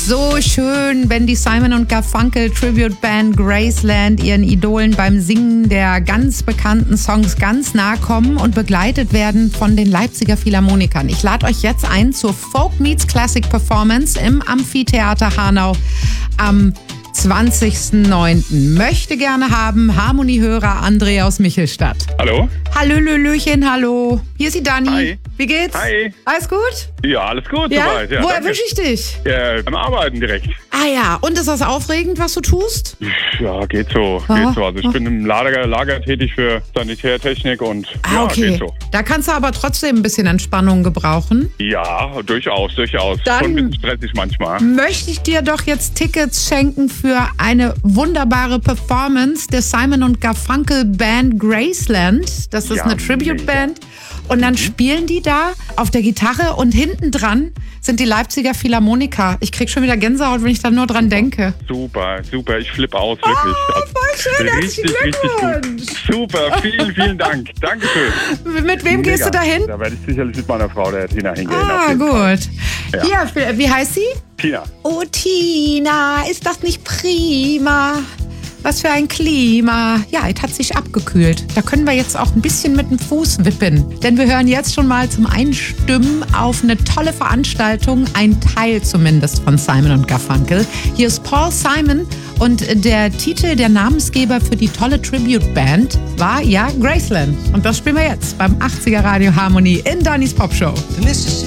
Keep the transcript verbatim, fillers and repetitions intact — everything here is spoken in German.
So schön, wenn die Simon und Garfunkel Tribute Band Graceland ihren Idolen beim Singen der ganz bekannten Songs ganz nahe kommen und begleitet werden von den Leipziger Philharmonikern. Ich lade euch jetzt ein zur Folk Meets Classic Performance im Amphitheater Hanau am zwanzigsten neunten Möchte gerne haben Harmoniehörer André aus Michelstadt. Hallo? Hallöchen, hallo. Hier ist die Dani. Hi. Wie geht's? Hi. Alles gut? Ja, alles gut Ja? soweit. Ja, Wo danke. erwische ich dich? Ja, beim Arbeiten direkt. Ah ja, und ist das aufregend, was du tust? Ja, geht so. Aha. Geht so. Also ich bin im Lager, Lager tätig für Sanitärtechnik und Ah, ja, okay. geht so. Da kannst du aber trotzdem ein bisschen Entspannung gebrauchen. Ja, durchaus, durchaus. Dann- Schon ein bisschen stressig manchmal. Möchte ich dir doch jetzt Tickets schenken für eine wunderbare Performance der Simon und Garfunkel Band Graceland. Das ist Ja, eine Tribute-Band. mega. Und dann spielen die da auf der Gitarre und hinten dran sind die Leipziger Philharmoniker. Ich krieg schon wieder Gänsehaut, wenn ich da nur dran denke. Super, super. Ich flippe aus, wirklich. Oh, voll schön, herzlichen richtig, richtig Glückwunsch. gut. Super, vielen, vielen Dank. Dankeschön. Mit wem gehst du Mega. da hin? Da werde ich sicherlich mit meiner Frau, der Tina, hingehen. Ah, auf jeden Fall. gut. Ja. Hier, wie heißt sie? Tina. Oh, Tina, ist das nicht prima? Was für ein Klima. Ja, es hat sich abgekühlt. Da können wir jetzt auch ein bisschen mit dem Fuß wippen. Denn wir hören jetzt schon mal zum Einstimmen auf eine tolle Veranstaltung. Ein Teil zumindest von Simon und Garfunkel. Hier ist Paul Simon und der Titel, der Namensgeber für die tolle Tribute-Band war ja Graceland. Und das spielen wir jetzt beim achtziger Radio Harmonie in Dannys Popshow. The Mississippi